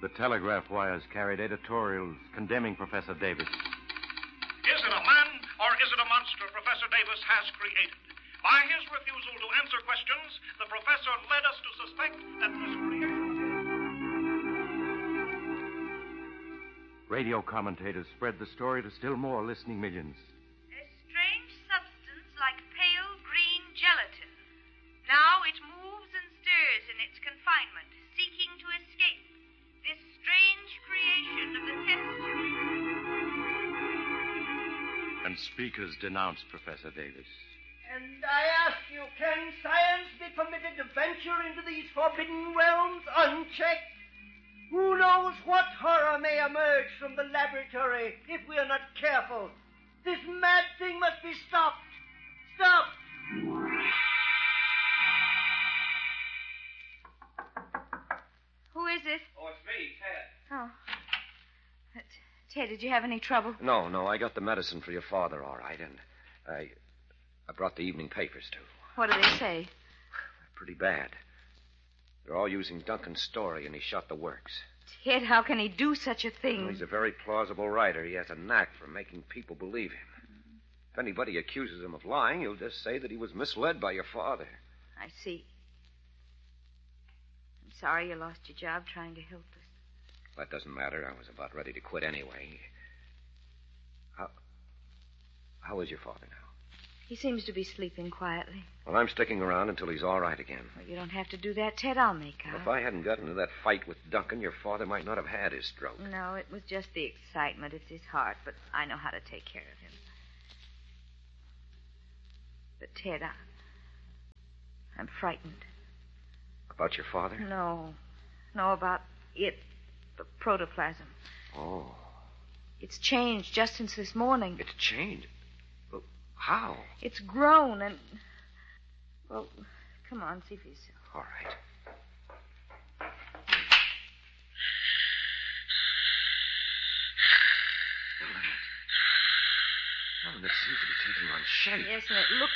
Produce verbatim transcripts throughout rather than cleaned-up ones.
The telegraph wires carried editorials condemning Professor Davis. Is it a man or is it a monster Professor Davis has created? By his refusal to answer questions, the professor led us to suspect that this creation... Radio commentators spread the story to still more listening millions. A strange substance like pale green gelatin. Now it moves and stirs in its confinement, seeking to escape. This strange creation of the test tube. And speakers denounced Professor Davis. And I ask you, can science be permitted to venture into these forbidden realms unchecked? Who knows what horror may emerge from the laboratory if we are not careful? This mad thing must be stopped. Stopped! Who is it? Oh, it's me, Ted. Oh. Uh, Ted, did you have any trouble? No, no, I got the medicine for your father, all right, and I... I brought the evening papers, too. What do they say? Pretty bad. They're all using Duncan's story, and he shot the works. Ted, how can he do such a thing? Well, he's a very plausible writer. He has a knack for making people believe him. If anybody accuses him of lying, he'll just say that he was misled by your father. I see. I'm sorry you lost your job trying to help us. That doesn't matter. I was about ready to quit anyway. How... How is your father now? He seems to be sleeping quietly. Well, I'm sticking around until he's all right again. Well, you don't have to do that, Ted. I'll make out. If I hadn't gotten into that fight with Duncan, your father might not have had his stroke. No, it was just the excitement. It's his heart, but I know how to take care of him. But, Ted, I... I'm frightened. About your father? No. No, about it. The protoplasm. Oh. It's changed just since this morning. It's changed? Well, how? It's grown and... Well, come on, see for yourself. All right. Oh, and it seems to be taking on shape. Yes, and it looks...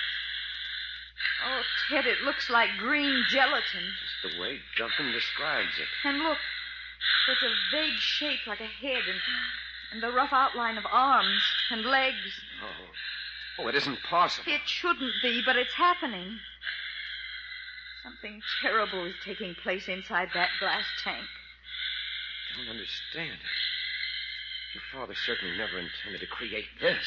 Oh, Ted, it looks like green gelatin. Just the way Duncan describes it. And look, there's a vague shape like a head and, and the rough outline of arms and legs. Oh. Oh, it isn't possible. It shouldn't be, but it's happening. Something terrible is taking place inside that glass tank. I don't understand it. Your father certainly never intended to create this.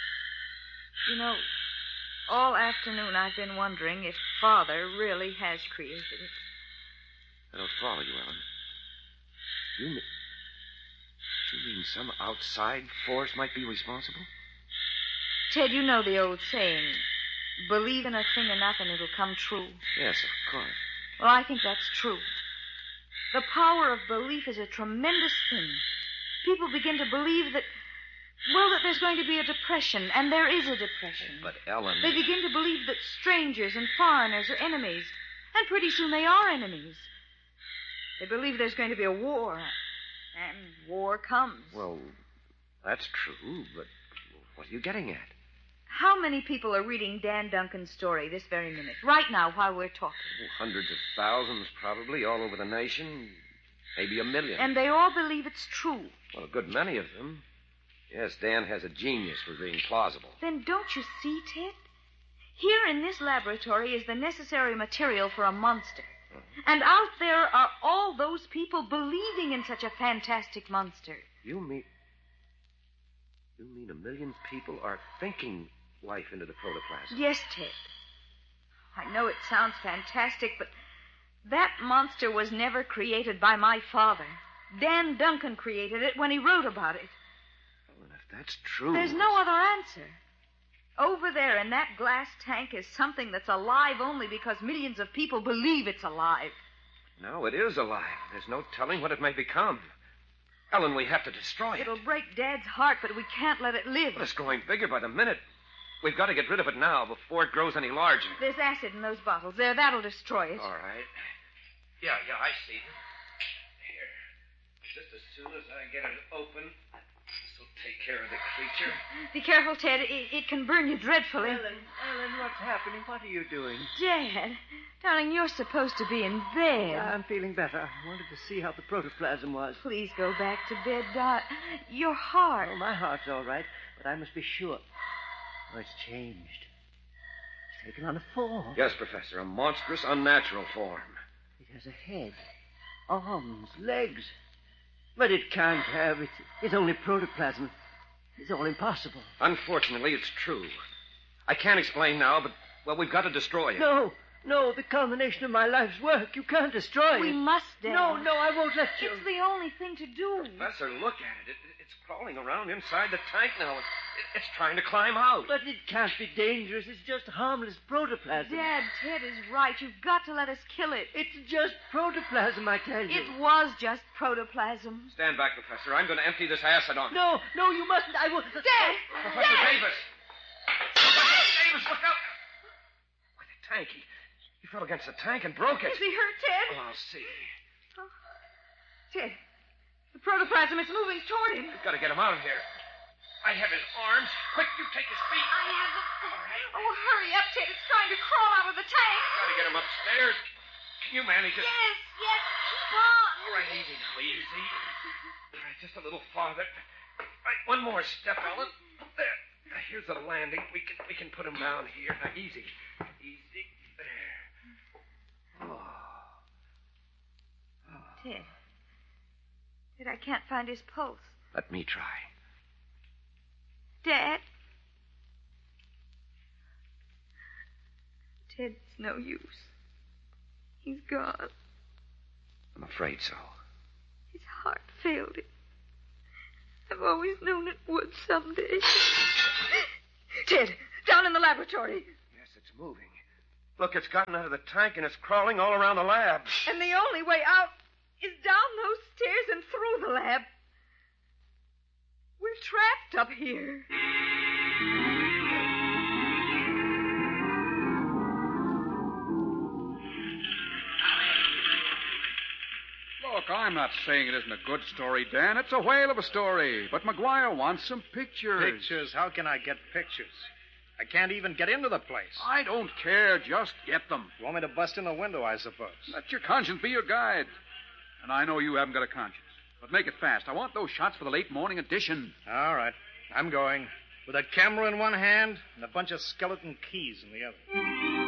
You know, all afternoon I've been wondering if Father really has created it. I don't follow you, Ellen. You mean... You mean some outside force might be responsible? Ted, you know the old saying, believe in a thing enough and it'll come true. Yes, of course. Well, I think that's true. The power of belief is a tremendous thing. People begin to believe that, well, that there's going to be a depression, and there is a depression. But, Ellen... They begin to believe that strangers and foreigners are enemies, and pretty soon they are enemies. They believe there's going to be a war, and war comes. Well, that's true, but what are you getting at? How many people are reading Dan Duncan's story this very minute, right now, while we're talking? Oh, hundreds of thousands, probably, all over the nation. Maybe a million. And they all believe it's true. Well, a good many of them. Yes, Dan has a genius for being plausible. Then don't you see, Ted? Here in this laboratory is the necessary material for a monster. Uh-huh. And out there are all those people believing in such a fantastic monster. You mean... You mean a million people are thinking life into the protoplasm? Yes, Ted. I know it sounds fantastic, but that monster was never created by my father. Dan Duncan created it when he wrote about it. Well, and if that's true... There's no other answer. Over there in that glass tank is something that's alive only because millions of people believe it's alive. No, it is alive. There's no telling what it may become. Ellen, we have to destroy it. It'll break Dad's heart, but we can't let it live. But it's growing bigger by the minute. We've got to get rid of it now before it grows any larger. There's acid in those bottles. There, that'll destroy it. All right. Yeah, yeah, I see. Here. Just as soon as I get it open, This'll take care of the creature. Be careful, Ted. It, it can burn you dreadfully. Ellen, Ellen, what's happening? What are you doing? Dad, darling, you're supposed to be in bed. I'm feeling better. I wanted to see how the protoplasm was. Please go back to bed, Dot. Your heart. Oh, my heart's all right, but I must be sure. Oh, it's changed. It's taken on a form. Yes, Professor, a monstrous, unnatural form. It has a head, arms, legs. But it can't have. It's, it's only protoplasm. It's all impossible. Unfortunately, it's true. I can't explain now, but, well, we've got to destroy it. No, no, the culmination of my life's work. You can't destroy We it. must, Dad. No, no, I won't let you. It's the only thing to do. Professor, look at it. it. It's crawling around inside the tank now. It, it's trying to climb out. But it can't be dangerous. It's just harmless protoplasm. Dad, Ted is right. You've got to let us kill it. It's just protoplasm, I tell you. It was just protoplasm. Stand back, Professor. I'm going to empty this acid on it. No, no, you mustn't. I will. Dad! Professor Dad! Davis! Professor Davis, look out! Why, the tank. He, he fell against the tank and broke it. Is he hurt, Ted? Oh, I'll see. Oh. Ted, the protoplasm is moving toward him. We've got to get him out of here. I have his arms. Quick, you take his feet. I have them. Oh, hurry up, Ted. It's trying to crawl out of the tank. Got to get him upstairs. Can you manage it? Yes, yes. Keep on. All right, easy now, easy. All right, just a little farther. Right, one more step, Ellen. There. Now, here's the landing. We can we can put him down here. Now, easy. Easy. There. Oh. Oh. Ted. Ted, I can't find his pulse. Let me try. Dad? Ted, it's no use. He's gone. I'm afraid so. His heart failed him. I've always known it would someday. Ted, down in the laboratory. Yes, it's moving. Look, it's gotten out of the tank and it's crawling all around the lab. And the only way out is down those stairs and through the lab. We're trapped up here. Look, I'm not saying it isn't a good story, Dan. It's a whale of a story. But McGuire wants some pictures. Pictures? How can I get pictures? I can't even get into the place. I don't care. Just get them. You want me to bust in the window, I suppose? Let your conscience be your guide. And I know you haven't got a conscience. But make it fast. I want those shots for the late morning edition. All right. I'm going. With a camera in one hand and a bunch of skeleton keys in the other.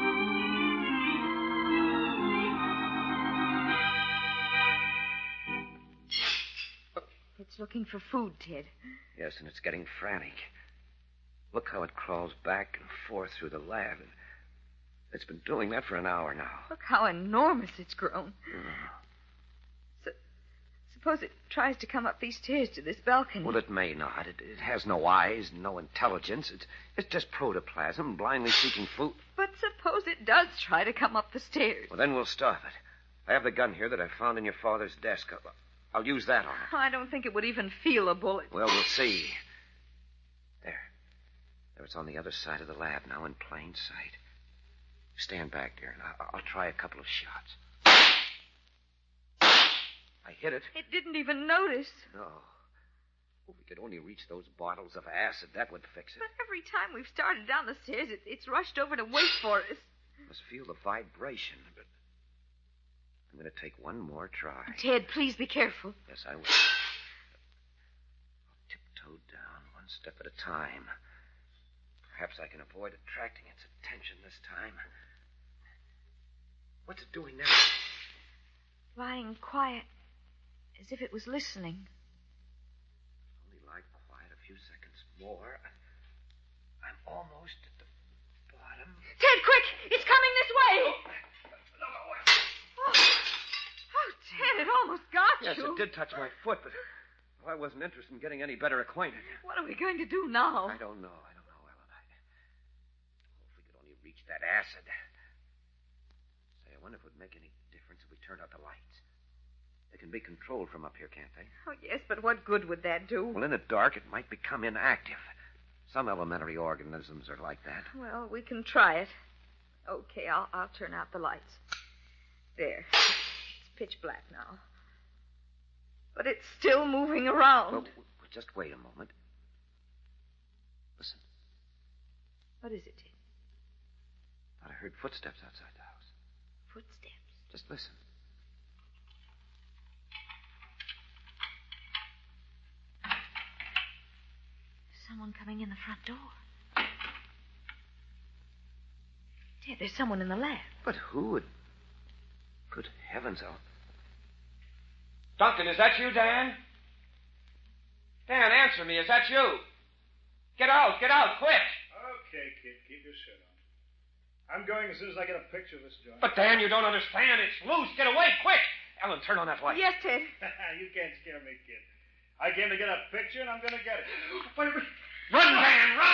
It's looking for food, Ted. Yes, and it's getting frantic. Look how it crawls back and forth through the lab. It's been doing that for an hour now. Look how enormous it's grown. Oh. So, suppose it tries to come up these stairs to this balcony. Well, it may not. It, it has no eyes, no intelligence. It's, it's just protoplasm, blindly seeking food. But suppose it does try to come up the stairs. Well, then we'll stop it. I have the gun here that I found in your father's desk. I'll, I'll use that on it. I don't think it would even feel a bullet. Well, we'll see. There. There, it's on the other side of the lab now in plain sight. Stand back there, and I'll, I'll try a couple of shots. I hit it. It didn't even notice. No. If we could only reach those bottles of acid, that would fix it. But every time we've started down the stairs, it, it's rushed over to wait for us. Must feel the vibration, but I'm going to take one more try. Ted, please be careful. Yes, I will. I'll tiptoe down one step at a time. Perhaps I can avoid attracting its attention this time. What's it doing now? Lying quiet, as if it was listening. Only lie quiet a few seconds more. I'm almost at the bottom. Ted, quick! It's coming this way! Oh, oh Ted, it almost got Yes, you. it did touch my foot, but well, I wasn't interested in getting any better acquainted. What are we going to do now? I don't know. I don't know, Ellen. I... Oh, if we could only reach that acid. Say, I wonder if it would make any difference if we turned out the lights. They can be controlled from up here, can't they? Oh, yes, but what good would that do? Well, in the dark, it might become inactive. Some elementary organisms are like that. Well, we can try it. Okay, I'll, I'll turn out the lights. There. It's pitch black now. But it's still moving around. Well, well, just wait a moment. What is it, Ted? Thought I heard footsteps outside the house. Footsteps? Just listen. Someone coming in the front door. Ted, there's someone in the lab. But who would... Good heavens, Ellen. Duncan, is that you, Dan? Dan, answer me. Is that you? Get out. Get out, quick. Okay, kid. Keep your shirt on. I'm going as soon as I get a picture of this joint. But, Dan, you don't understand. It's loose. Get away, quick. Ellen, turn on that light. Yes, Ted. You can't scare me, kid. I came to get a picture, and I'm going to get it. Wait a minute. Run, Dan, run!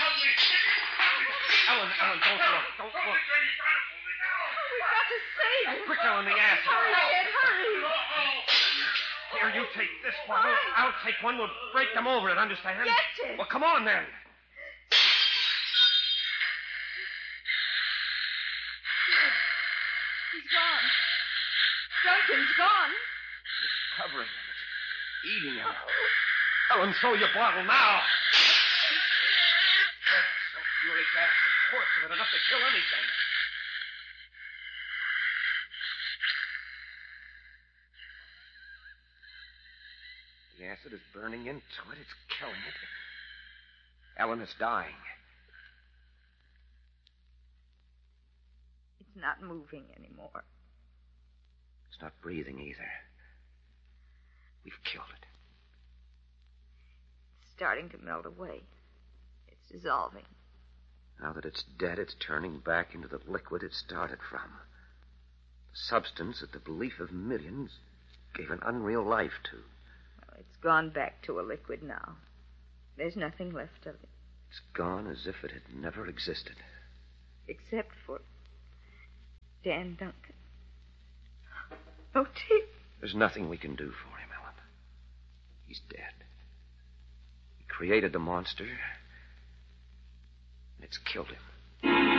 Ellen, Ellen, don't look. Don't look. We've got to save him. Quick, Ellen, the acid. Hurry, Ted, hurry. Here, you take this bottle. I'll take one. We'll break them over it, understand? Yes, Ted. Well, come on, then. He's gone. Duncan's gone. It's covering him. It's eating him. Ellen, throw your bottle now. Sulfuric acid, quarts of it, enough to kill anything. The acid is burning into it. It's killing it. Ellen is dying. It's not moving anymore. It's not breathing either. We've killed it. It's starting to melt away. It's dissolving. Now that it's dead, it's turning back into the liquid it started from. The substance that the belief of millions gave an unreal life to. Well, it's gone back to a liquid now. There's nothing left of it. It's gone as if it had never existed. Except for Dan Duncan. Oh, Ted. There's nothing we can do for him, Ellen. He's dead. He created the monster, and it's killed him.